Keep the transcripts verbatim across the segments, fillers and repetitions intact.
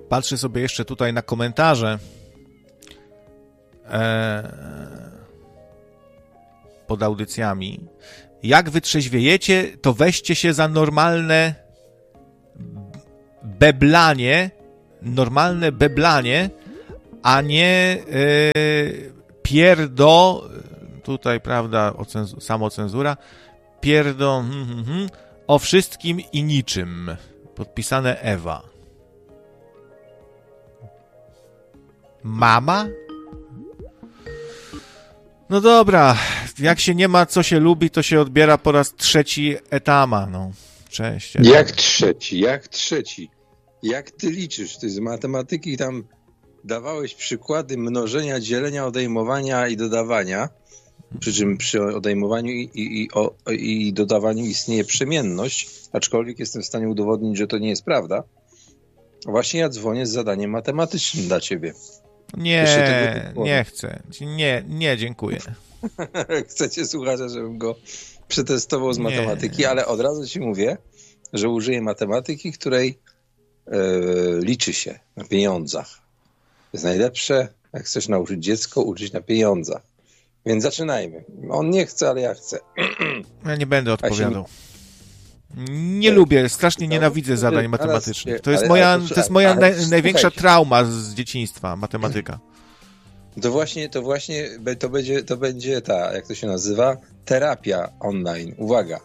Patrzę sobie jeszcze tutaj na komentarze e, pod audycjami. Jak wytrzeźwiejecie, to weźcie się za normalne beblanie, normalne beblanie, a nie e, pierdo, tutaj, prawda, ocenz- samocenzura, pierdo hmm, hmm, hmm, o wszystkim i niczym. Podpisane Ewa. Mama? No dobra, jak się nie ma, co się lubi, to się odbiera po raz trzeci etama, no. Cześć. Etama. Jak trzeci, jak trzeci? Jak ty liczysz? Ty z matematyki tam dawałeś przykłady mnożenia, dzielenia, odejmowania i dodawania, przy czym przy odejmowaniu i, i, i, o, i dodawaniu istnieje przemienność, aczkolwiek jestem w stanie udowodnić, że to nie jest prawda. Właśnie ja dzwonię z zadaniem matematycznym dla ciebie. Nie, nie chcę. Nie, nie, dziękuję. Chcecie słuchacza, żebym go przetestował z matematyki, nie. Ale od razu ci mówię, że użyję matematyki, której e, liczy się na pieniądzach. To jest najlepsze, jak chcesz nauczyć dziecko, uczyć na pieniądzach. Więc zaczynajmy. On nie chce, ale ja chcę. Ja nie będę odpowiadał. Nie lubię, strasznie nienawidzę zadań matematycznych. To jest moja, to jest moja naj, największa trauma z dzieciństwa, matematyka. To właśnie, to właśnie, to będzie, to będzie ta, jak to się nazywa, terapia online. Uwaga.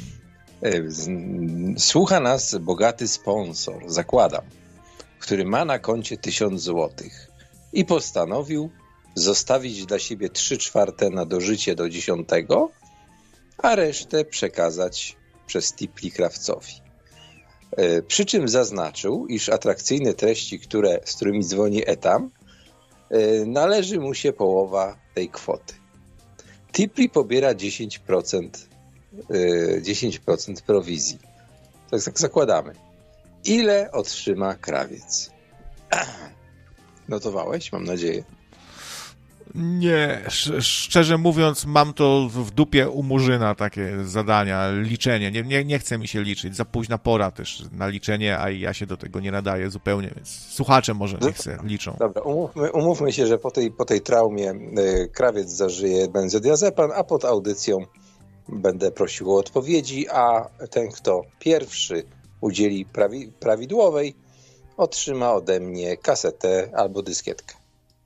Słucha nas bogaty sponsor, zakładam, który ma na koncie tysiąc złotych i postanowił zostawić dla siebie trzy czwarte na dożycie do dziesiątego, a resztę przekazać przez tipli krawcowi. Przy czym zaznaczył, iż atrakcyjne treści, które, z którymi dzwoni Etam, należy mu się połowa tej kwoty. Tipli pobiera dziesięć procent, dziesięć procent prowizji. Tak, tak zakładamy. Ile otrzyma krawiec? Notowałeś, mam nadzieję. Nie, sz- szczerze mówiąc, mam to w dupie u Murzyna, takie zadania, liczenie. Nie, nie, nie chce mi się liczyć. Za późna pora też na liczenie, a ja się do tego nie nadaję zupełnie, więc słuchacze może niech se liczą. Dobra, umówmy, umówmy się, że po tej, po tej traumie y, krawiec zażyje benzodiazepam, a pod audycją będę prosił o odpowiedzi, a ten, kto pierwszy udzieli prawi, prawidłowej, otrzyma ode mnie kasetę albo dyskietkę.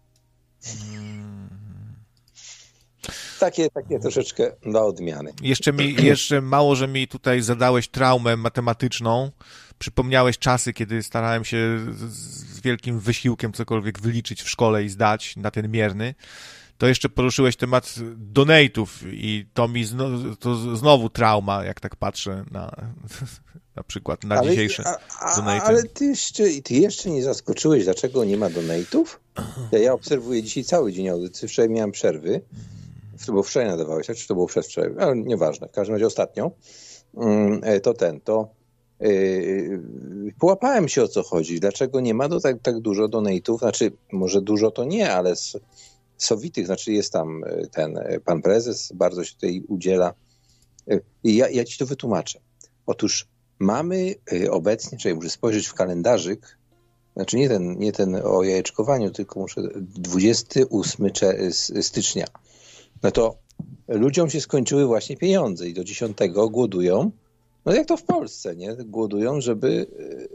Takie, takie troszeczkę dla odmiany. Jeszcze mi, jeszcze mało, że mi tutaj zadałeś traumę matematyczną. Przypomniałeś czasy, kiedy starałem się z, z wielkim wysiłkiem cokolwiek wyliczyć w szkole i zdać na ten mierny. To jeszcze poruszyłeś temat donate'ów i to mi zno, to znowu trauma, jak tak patrzę na, na przykład na ale, dzisiejsze donate'y. Ale ty jeszcze, ty jeszcze nie zaskoczyłeś, dlaczego nie ma donate'ów? Ja, ja obserwuję dzisiaj cały dzień audycji, wczoraj miałem przerwy, bo wczoraj nadawałeś, czy to było przedwczoraj, ale nieważne, w każdym razie ostatnio, to ten, to yy, połapałem się, o co chodzi, dlaczego nie ma do tak, tak dużo donate'ów, znaczy może dużo to nie, ale z sowitych, znaczy jest tam ten pan prezes, bardzo się tutaj udziela. I ja, ja ci to wytłumaczę. Otóż mamy obecnie, czyli muszę spojrzeć w kalendarzyk, znaczy nie ten, nie ten o jajeczkowaniu, tylko muszę dwudziestego ósmego stycznia. No to ludziom się skończyły właśnie pieniądze i do dziesiątego głodują, no jak to w Polsce, nie? Głodują, żeby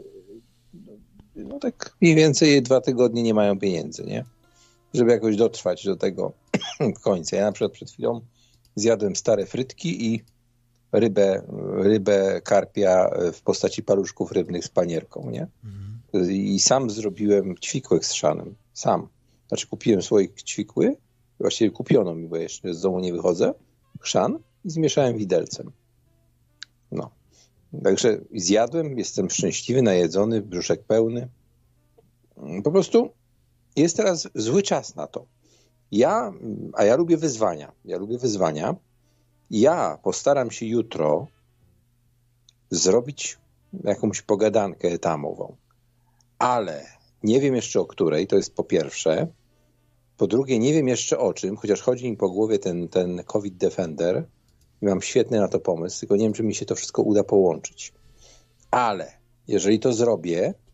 no tak mniej więcej dwa tygodnie nie mają pieniędzy, nie? Żeby jakoś dotrwać do tego końca. Ja na przykład przed chwilą zjadłem stare frytki i rybę, rybę karpia w postaci paluszków rybnych z panierką, nie? Mhm. I sam zrobiłem ćwikłę z trzanem. Sam. Znaczy kupiłem słoik ćwikły, właściwie kupiono mi, bo jeszcze z domu nie wychodzę, chrzan i zmieszałem widelcem. No. Także zjadłem, jestem szczęśliwy, najedzony, brzuszek pełny. Po prostu jest teraz zły czas na to. Ja, a ja lubię wyzwania. Ja lubię wyzwania. Ja postaram się jutro zrobić jakąś pogadankę etamową. Ale nie wiem jeszcze o której, to jest po pierwsze. Po drugie, nie wiem jeszcze o czym, chociaż chodzi mi po głowie ten, ten COVID Defender. I mam świetny na to pomysł, tylko nie wiem, czy mi się to wszystko uda połączyć. Ale jeżeli to zrobię,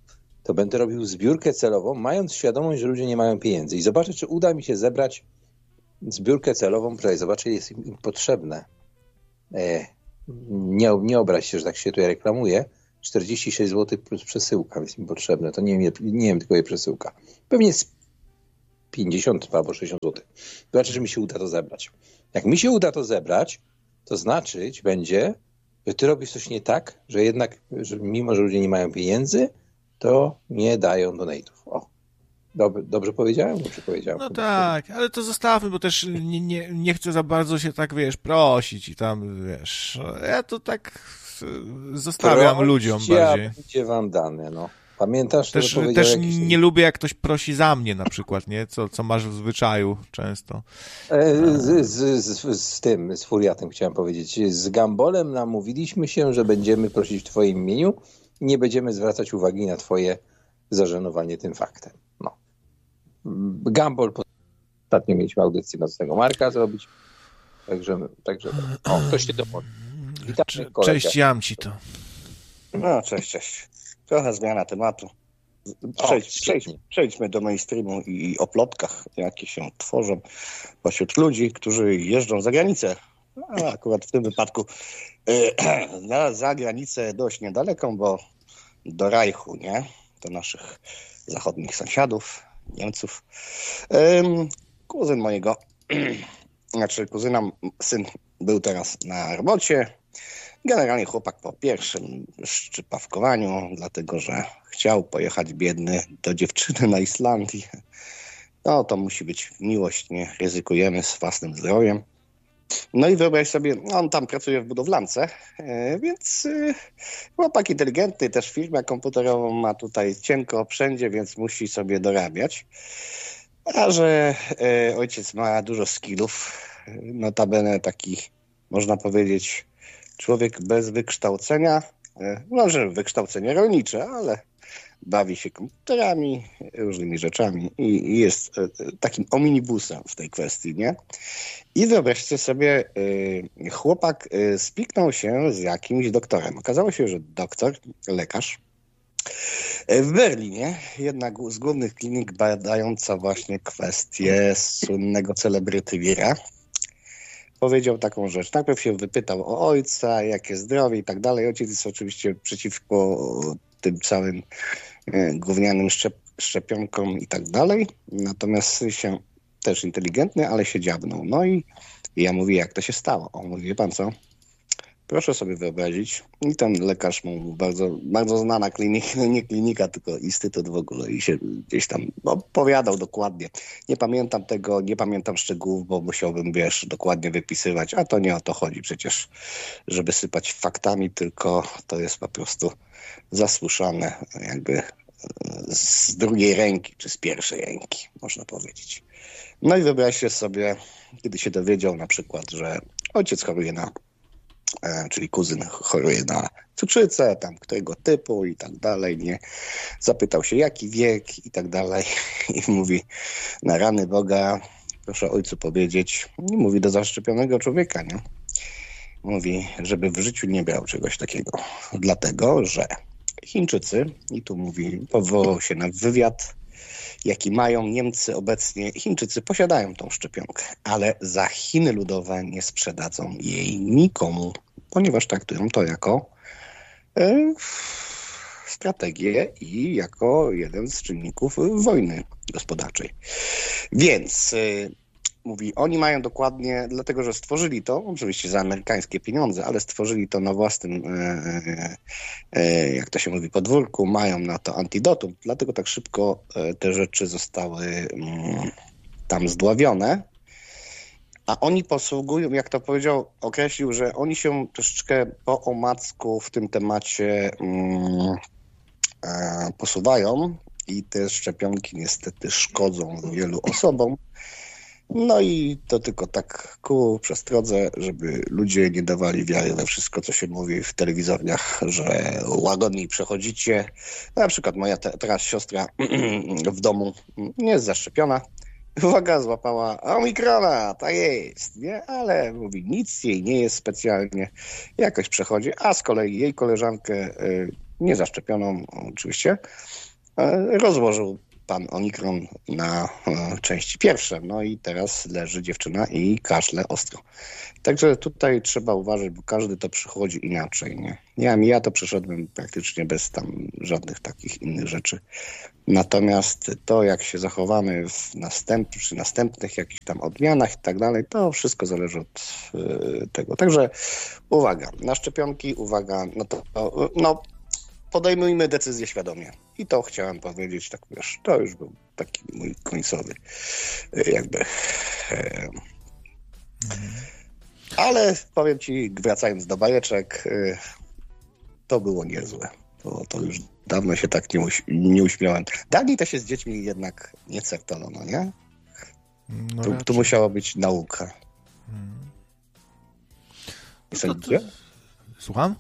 to będę robił zbiórkę celową, mając świadomość, że ludzie nie mają pieniędzy. I zobaczę, czy uda mi się zebrać zbiórkę celową, która zobaczę, jest im potrzebne. E, nie, nie obraź się, że tak się tutaj reklamuje. czterdzieści sześć złotych plus przesyłka jest mi potrzebne. To nie wiem, nie wiem tylko jej przesyłka. Pewnie jest pięćdziesiąt albo sześćdziesiąt złotych. Zobaczę, czy mi się uda to zebrać. Jak mi się uda to zebrać, to znaczyć będzie, że ty robisz coś nie tak, że jednak, że mimo, że ludzie nie mają pieniędzy, to nie dają donate'ów. O, dobrze, dobrze powiedziałem? Dobrze powiedziałem. No tak, ale to zostawmy, bo też nie, nie, nie chcę za bardzo się tak, wiesz, prosić i tam, wiesz, ja to tak zostawiam Proś, ludziom bardziej. Ja będzie wam dane, no. Pamiętasz, też, że też jakiś... nie lubię, jak ktoś prosi za mnie na przykład, nie? Co, co masz w zwyczaju często. Z, z, z, z tym, z Furiatem chciałem powiedzieć. Z Gambolem namówiliśmy się, że będziemy prosić w twoim imieniu i nie będziemy zwracać uwagi na twoje zażenowanie tym faktem. No. Gambol, ostatnio mieliśmy audycję Nocnego Marka zrobić, także, także o, ktoś się dopomni. Cześć Jamci to. No, cześć, cześć. Trochę zmiana tematu. Przejdź, przejdź, przejdźmy do mainstreamu i o plotkach, jakie się tworzą pośród ludzi, którzy jeżdżą za granicę. A akurat w tym wypadku na za granicę dość niedaleką, bo do Reichu, nie? Do naszych zachodnich sąsiadów, Niemców. Kuzyn mojego, znaczy kuzyna, syn był teraz na robocie. Generalnie chłopak po pierwszym szczypawkowaniu, dlatego że chciał pojechać biedny do dziewczyny na Islandii. No to musi być miłość, nie ryzykujemy z własnym zdrowiem. No i wyobraź sobie, on tam pracuje w budowlance, więc chłopak inteligentny, też firmę komputerową ma tutaj cienko wszędzie, więc musi sobie dorabiać. A że ojciec ma dużo skillów, notabene taki, można powiedzieć, człowiek bez wykształcenia, może wykształcenie rolnicze, ale bawi się komputerami, różnymi rzeczami i jest takim omnibusem w tej kwestii, nie? I wyobraźcie sobie, chłopak spiknął się z jakimś doktorem. Okazało się, że doktor, lekarz w Berlinie, jedna z głównych klinik badająca właśnie kwestię słynnego celebryty Vira, powiedział taką rzecz. Najpierw się wypytał o ojca, jakie zdrowie i tak dalej. Ojciec jest oczywiście przeciwko tym całym gównianym szczep, szczepionkom i tak dalej. Natomiast się też inteligentny, ale się dziabnął. No i ja mówię, jak to się stało? On mówi, wie pan co? Proszę sobie wyobrazić. I ten lekarz mu bardzo, bardzo znana klinika, nie klinika, tylko instytut w ogóle i się gdzieś tam opowiadał dokładnie. Nie pamiętam tego, nie pamiętam szczegółów, bo musiałbym, wiesz, dokładnie wypisywać, a to nie o to chodzi przecież, żeby sypać faktami, tylko to jest po prostu zasłyszane jakby z drugiej ręki, czy z pierwszej ręki, można powiedzieć. No i wyobraźcie sobie, kiedy się dowiedział na przykład, że ojciec choruje na czyli kuzyn choruje na cukrzycę, tam którego typu i tak dalej, nie? Zapytał się, jaki wiek i tak dalej i mówi, na rany Boga, proszę ojcu powiedzieć, i mówi do zaszczepionego człowieka, nie? Mówi, żeby w życiu nie brał czegoś takiego, dlatego, że Chińczycy, i tu mówi, powołał się na wywiad, jaki mają Niemcy obecnie, Chińczycy posiadają tą szczepionkę, ale za Chiny Ludowe nie sprzedadzą jej nikomu, ponieważ traktują to jako e, strategię i jako jeden z czynników wojny gospodarczej. Więc e, mówi, oni mają dokładnie, dlatego że stworzyli to, oczywiście za amerykańskie pieniądze, ale stworzyli to na własnym, e, e, jak to się mówi, podwórku, mają na to antidotum, dlatego tak szybko e, te rzeczy zostały mm, tam zdławione, a oni posługują, jak to powiedział, określił, że oni się troszeczkę po omacku w tym temacie mm, e, posuwają i te szczepionki niestety szkodzą wielu osobom. No i to tylko tak ku przestrodze, żeby ludzie nie dawali wiary we wszystko, co się mówi w telewizorniach, że łagodniej przechodzicie. Na przykład moja te, teraz siostra w domu nie jest zaszczepiona. Uwaga, złapała omikrona, tak jest, nie? Ale mówi, nic jej nie jest specjalnie, jakoś przechodzi, a z kolei jej koleżankę y, niezaszczepioną oczywiście, rozłożył pan Omikron na części pierwsze. No i teraz leży dziewczyna i kaszle ostro. Także tutaj trzeba uważać, bo każdy to przychodzi inaczej. Nie? Ja, ja to przeszedłem praktycznie bez tam żadnych takich innych rzeczy. Natomiast to, jak się zachowamy w następ, przy następnych jakichś tam odmianach i tak dalej, to wszystko zależy od y, tego. Także uwaga na szczepionki, uwaga na to, no podejmujmy decyzję świadomie. I to chciałem powiedzieć, tak wiesz, to już był taki mój końcowy jakby. E, ale powiem ci, wracając do bajeczek, e, to było niezłe. To, to już dawno się tak nie, uś- nie uśmiałem. Dawniej to się z dziećmi jednak nie certono, no nie? No tu, tu musiała być nauka. Hmm. No to, to... Słucham?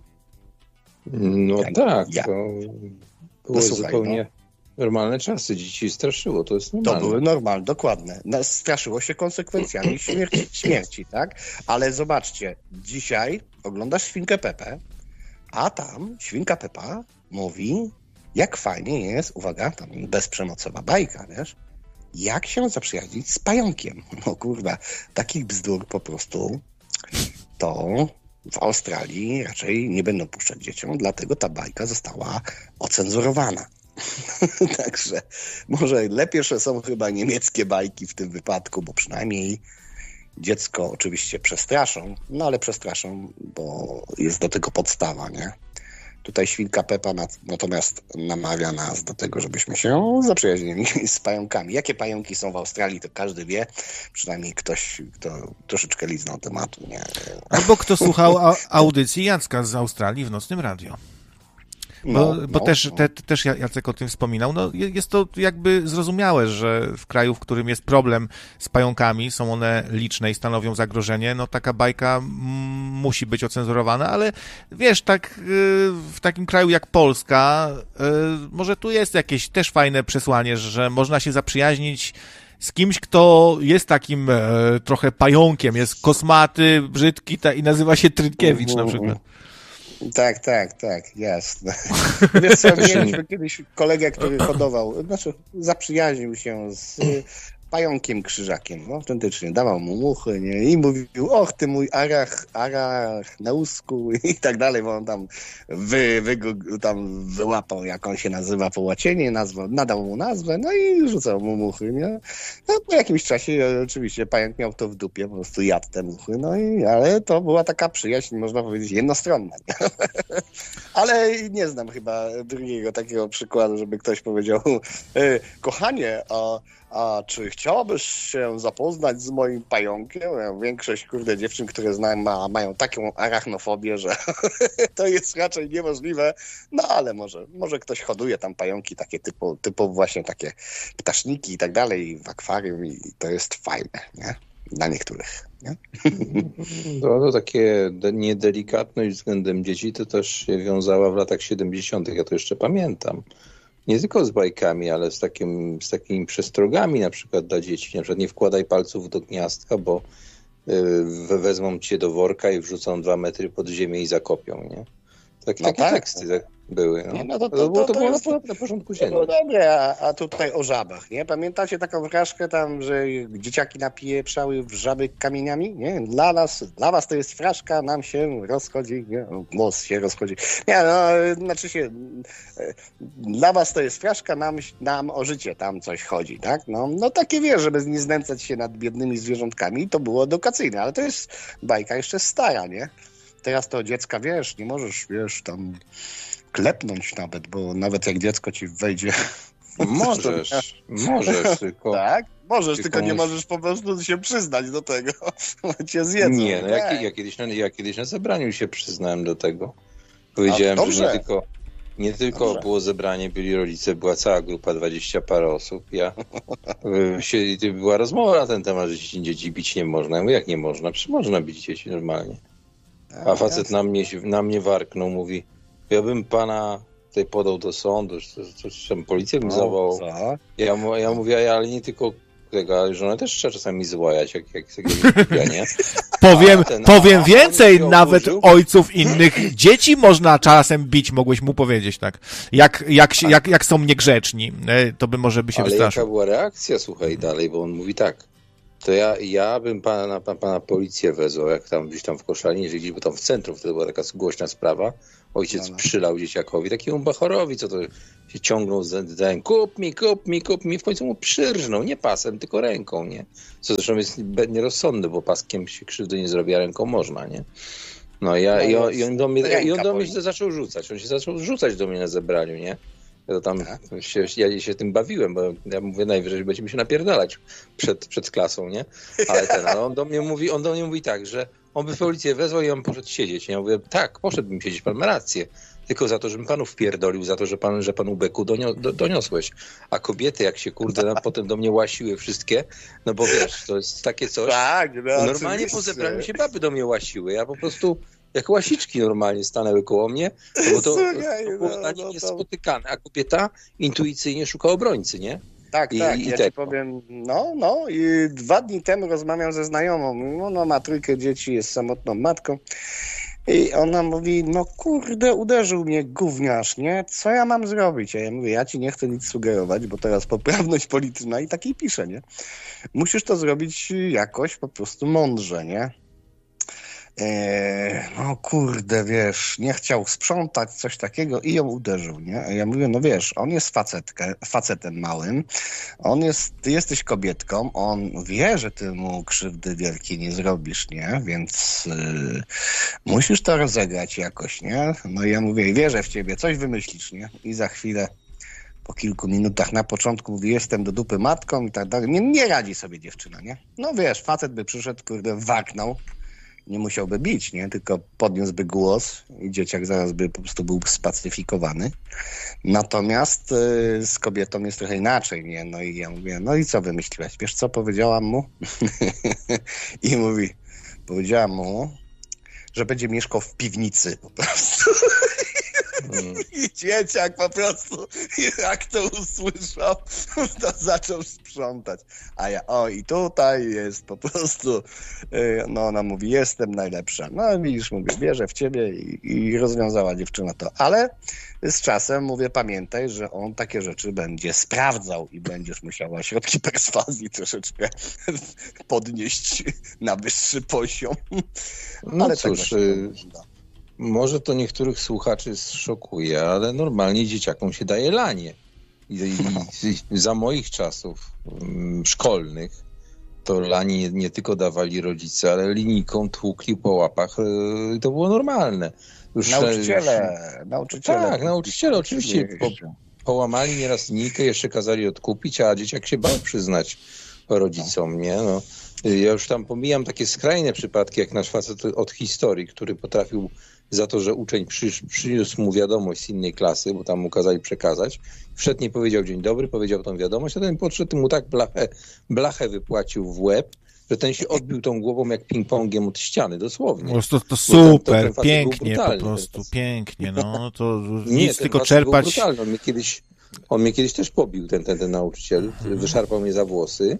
No ja, tak, ja. to były no, słuchaj, zupełnie no. normalne czasy. Dzieci straszyło, to jest normalne. To były normalne, dokładne. Straszyło się konsekwencjami śmierci, śmierci, tak? Ale zobaczcie, dzisiaj oglądasz Świnkę Pepę, a tam Świnka Pepa mówi, jak fajnie jest, uwaga, tam bezprzemocowa bajka, wiesz, jak się zaprzyjaźnić z pająkiem. No kurwa, takich bzdur po prostu to w Australii raczej nie będą puszczać dzieciom, dlatego ta bajka została ocenzurowana. Także może lepsze są chyba niemieckie bajki w tym wypadku, bo przynajmniej dziecko oczywiście przestraszą, no ale przestraszą, bo jest do tego podstawa, nie? Tutaj Świnka Pepa natomiast namawia nas do tego, żebyśmy się zaprzyjaźnili z pająkami. Jakie pająki są w Australii, to każdy wie. Przynajmniej ktoś, kto troszeczkę liznął tematu. Nie? Albo kto słuchał audycji Jacka z Australii w Nocnym Radio. Bo, no, bo no, też, te, też Jacek o tym wspominał. No, jest to jakby zrozumiałe, że w kraju, w którym jest problem z pająkami, są one liczne i stanowią zagrożenie, no taka bajka m- musi być ocenzurowana, ale wiesz, tak y, w takim kraju jak Polska, y, może tu jest jakieś też fajne przesłanie, że można się zaprzyjaźnić z kimś, kto jest takim e, trochę pająkiem, jest kosmaty, brzydki ta, i nazywa się Trynkiewicz na przykład. Tak, tak, tak, jasne. Wiesz co, mieliśmy kiedyś kolegę, który hodował, znaczy zaprzyjaźnił się z pająkiem krzyżakiem, no autentycznie, dawał mu muchy, nie? I mówił, och ty mój arach, arach na łusku i tak dalej, bo on tam, wy, wy go tam wyłapał, jak on się nazywa po łacinie, nazwał, nadał mu nazwę, no i rzucał mu muchy, nie? No po jakimś czasie oczywiście pająk miał to w dupie, po prostu jadł te muchy, no i, ale to była taka przyjaźń, można powiedzieć, jednostronna. Ale nie znam chyba drugiego takiego przykładu, żeby ktoś powiedział, e, kochanie, a A czy chciałabyś się zapoznać z moim pająkiem? Większość, kurde, dziewczyn, które znam, ma, mają taką arachnofobię, że to jest raczej niemożliwe. No ale może, może ktoś hoduje tam pająki takie typu, typu właśnie takie ptaszniki i tak dalej w akwarium i to jest fajne, nie? Dla niektórych, nie? No, to takie niedelikatność względem dzieci to też się wiązała w latach siedemdziesiątych. Ja to jeszcze pamiętam. Nie tylko z bajkami, ale z, takim, z takimi przestrogami na przykład dla dzieci. Na przykład nie wkładaj palców do gniazdka, bo y, wezmą cię do worka i wrzucą dwa metry pod ziemię i zakopią, nie? Tak, no takie tak. teksty tak były. No. Nie, no to, to, to, to, to, to było jest, na, na porządku dziennym. No dobre, a, a tutaj o żabach, nie? Pamiętacie taką fraszkę tam, że dzieciaki napieprzały w żaby kamieniami? Nie? Dla nas, dla was to jest fraszka, nam się rozchodzi, nie? Głos się rozchodzi. Nie, no, znaczy się, dla was to jest fraszka, nam, nam o życie tam coś chodzi, tak? No, no takie wiesz, żeby nie znęcać się nad biednymi zwierzątkami, to było edukacyjne, ale to jest bajka jeszcze stara, nie? Teraz to dziecka, wiesz, nie możesz, wiesz, tam klepnąć nawet, bo nawet jak dziecko ci wejdzie... Możesz, możesz, tylko... Tak? Możesz, tylko, tylko nie możesz po prostu się przyznać do tego, bo cię zjedzą. Nie, no ja, ja, kiedyś na, ja kiedyś na zebraniu się przyznałem do tego. Powiedziałem, że nie tylko, nie tylko było zebranie, byli rodzice, była cała grupa, dwadzieścia parę osób. Ja, się, była rozmowa na ten temat, że dzieci bić nie można. Ja mówię, jak nie można? Przecież można bić dzieci normalnie. A facet na mnie, na mnie warknął, mówi, ja bym pana tutaj podał do sądu, czy tam policję bym zawołał. Ja, ja mówię, ja, ale nie tylko tego, ale żonę też trzeba czasami złajać, jak, jak takiego nie? Powiem, ten, powiem a, więcej, on nawet oburzył? ojców innych dzieci można czasem bić, mogłeś mu powiedzieć, tak. Jak, jak, się, jak, jak są niegrzeczni, to by może by się Ale wystraszył. jaka była reakcja, słuchaj, dalej, bo on mówi tak, to ja, ja bym pana, pana, pana policję wezwał, jak tam gdzieś tam w Koszalinie, że gdzieś, bo tam w centrum wtedy była taka głośna sprawa, ojciec no, no. przylał dzieciakowi, takiemu bachorowi, co to się ciągnął z dałem, kup mi, kup mi, kup mi, w końcu mu przyrżnął, nie pasem, tylko ręką, nie? Co zresztą jest nierozsądne, bo paskiem się krzywdy nie zrobi, a ręką można, nie? No ja, no, i, on, i on do mnie, i on do mnie się zaczął rzucać, on się zaczął rzucać do mnie na zebraniu, nie? Ja to tam się, ja się tym bawiłem, bo ja mówię, najwyżej będziemy się napierdalać przed, przed klasą, nie? Ale ten, ale on do mnie mówi, on do mnie mówi tak, że on by policję wezwał i on poszedł siedzieć. Ja mówię, tak, poszedłbym siedzieć, pan ma rację. Tylko za to, żebym panu wpierdolił, za to, że pan, że panu beku donio, do, doniosłeś. A kobiety, jak się kurde no, potem do mnie łasiły wszystkie, no bo wiesz, to jest takie coś. Tak, no, normalnie oczywiście. Po zebraniu się baby do mnie łasiły. Ja po prostu jak łasiczki normalnie stanęły koło mnie, no bo to, Słuchaj, to było no, na nie no, niespotykane, a kobieta intuicyjnie szuka obrońcy, nie? Tak, I, tak, i ja tego. ci powiem, no, no i dwa dni temu rozmawiam ze znajomą, ona ma trójkę dzieci, jest samotną matką i ona mówi, no kurde, uderzył mnie gówniarz, nie? Co ja mam zrobić? A ja mówię, ja ci nie chcę nic sugerować, bo teraz poprawność polityczna i takiej pisze, nie? Musisz to zrobić jakoś po prostu mądrze, nie? Eee, no kurde, wiesz, nie chciał sprzątać, coś takiego i ją uderzył, nie? A ja mówię, no wiesz, on jest facetkę, facetem małym, on jest, ty jesteś kobietką, on wie, że ty mu krzywdy wielkiej nie zrobisz, nie? Więc yy, musisz to rozegrać jakoś, nie? No i ja mówię, wierzę w ciebie, coś wymyślisz, nie? I za chwilę, po kilku minutach na początku mówi, jestem do dupy matką i tak dalej. Nie, nie radzi sobie dziewczyna, nie? No wiesz, facet by przyszedł, kurde, warknął, nie musiałby bić, nie? Tylko podniósłby głos i dzieciak zaraz by po prostu był spacyfikowany. Natomiast y, z kobietą jest trochę inaczej, nie? No i ja mówię, no i co wymyśliłeś? Wiesz co powiedziałam mu? I mówi, powiedziałam mu, że będzie mieszkał w piwnicy po prostu. Mm. I dzieciak po prostu, jak to usłyszał, to zaczął sprzątać. A ja, o i tutaj jest po prostu, no ona mówi, jestem najlepsza. No widzisz, mówię, wierzę w ciebie i, i rozwiązała dziewczyna to. Ale z czasem, mówię, pamiętaj, że on takie rzeczy będzie sprawdzał i będziesz musiała środki perswazji troszeczkę podnieść na wyższy poziom. No ale cóż, może to niektórych słuchaczy szokuje, ale normalnie dzieciakom się daje lanie. I, i, i za moich czasów um, szkolnych to lanie nie, nie tylko dawali rodzice, ale linijką tłukli po łapach. Yy, to było normalne. Już, nauczyciele, już, nauczyciele. Tak, nauczyciele oczywiście po, połamali nieraz linijkę, jeszcze kazali odkupić, a dzieciak się bał przyznać rodzicom, nie? No. Ja już tam pomijam takie skrajne przypadki, jak nasz facet od historii, który potrafił za to, że uczeń przysz, przyniósł mu wiadomość z innej klasy, bo tam mu kazali przekazać. Wszedł, nie powiedział dzień dobry, powiedział tą wiadomość, a ten podszedł mu tak blachę, blachę wypłacił w łeb, że ten się odbił tą głową jak ping-pongiem od ściany, dosłownie. Po prostu to super, ten, ten pięknie, po prostu, pięknie, no, to nie, nic tylko czerpać. On mnie kiedyś, on mnie kiedyś też pobił, ten, ten, ten nauczyciel, hmm. wyszarpał mnie za włosy.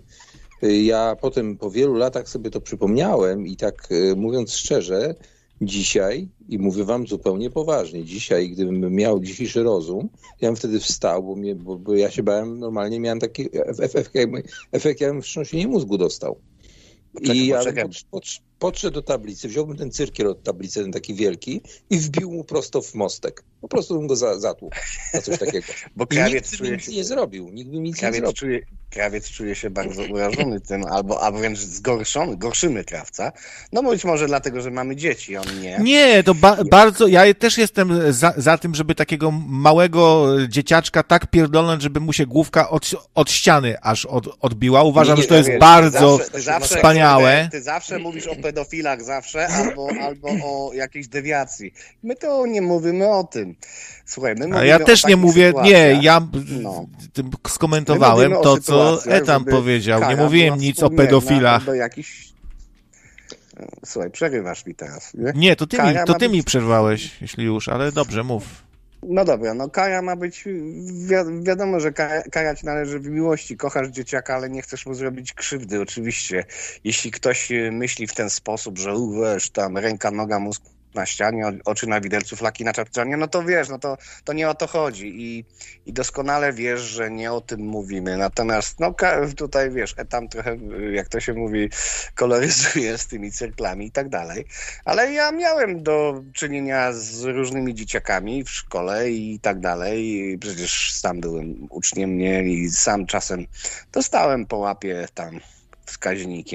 Ja potem po wielu latach sobie to przypomniałem i tak mówiąc szczerze, dzisiaj, i mówię wam zupełnie poważnie, dzisiaj, gdybym miał dzisiejszy rozum, ja bym wtedy wstał, bo, mnie, bo, bo ja się bałem, normalnie miałem taki efekt, efekt ja bym wstrząsienie mózgu dostał. Poczekaj, I ja bym pod, pod, podszedł do tablicy, wziąłbym ten cyrkiel od tablicy, ten taki wielki i wbił mu prosto w mostek. Po prostu bym go za, zatłukł na coś takiego. Bo krawiec nikt by nic się... nie zrobił. Nikt by nic krawiec nie zrobił. Czuje, krawiec czuje się bardzo urażony tym, albo a wręcz zgorszony, gorszymy krawca. No być może dlatego, że mamy dzieci, on nie. Nie, to ba- bardzo, ja też jestem za, za tym, żeby takiego małego dzieciaczka tak pierdolnąć, żeby mu się główka od, od ściany aż od, odbiła. Uważam, nie, nie, że to jest wiesz, bardzo ty zawsze, wspaniałe. Ty, ty zawsze mówisz o pedofilach, zawsze, albo, albo o jakiejś dewiacji. My to nie mówimy o tym. Słuchaj, my mówimy A ja też nie mówię, nie, ja no. skomentowałem to, co Etam powiedział. Nie mówiłem nic o pedofilach. Do jakichś... Słuchaj, przerywasz mi teraz. Nie, nie to ty, mi, to ty mi przerwałeś, jeśli już, ale dobrze, mów. No dobra, no kara ma być, wi- wiadomo, że kar- karać należy w miłości. Kochasz dzieciaka, ale nie chcesz mu zrobić krzywdy, oczywiście. Jeśli ktoś myśli w ten sposób, że u, wiesz, tam ręka, noga, mózg na ścianie, oczy na widelcu, flaki na czapce, no to wiesz, no to, to nie o to chodzi i, i doskonale wiesz, że nie o tym mówimy. Natomiast no tutaj wiesz, tam trochę, jak to się mówi, koloryzuje z tymi cyrklami i tak dalej. Ale ja miałem do czynienia z różnymi dzieciakami w szkole i tak dalej. I przecież sam byłem uczniem, nie? I sam czasem dostałem po łapie tam wskaźnikiem